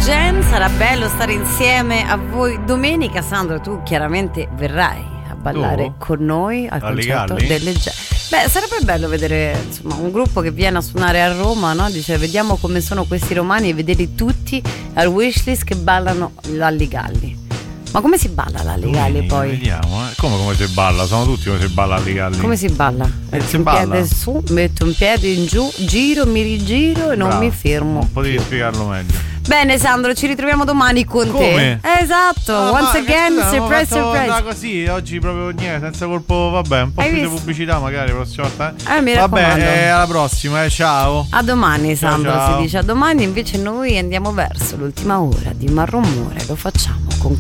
Jen, sarà bello stare insieme a voi domenica. Sandro, tu chiaramente verrai a ballare con noi al concerto delle Jen. Beh, sarebbe bello vedere insomma un gruppo che viene a suonare a Roma, no? Dice vediamo come sono questi romani e vederli tutti al Wishlist che ballano l'Alligalli. Ma come si balla l'Alligalli poi? Vediamo, Come si balla? Sono tutti come si balla l'Alligalli. Come si balla? Metto un piede su, metto un piede in giù, giro, mi rigiro e non mi fermo. Non potevi spiegarlo meglio. Bene Sandro, ci ritroviamo domani con te. Esatto, once again, surprise. Così, oggi proprio niente, senza colpo, vabbè, un po' più di pubblicità magari la prossima volta. Mi raccomando. Vabbè, alla prossima, ciao. A domani Sandro, ciao. Si dice a domani, invece noi andiamo verso l'ultima ora di Marromore, lo facciamo.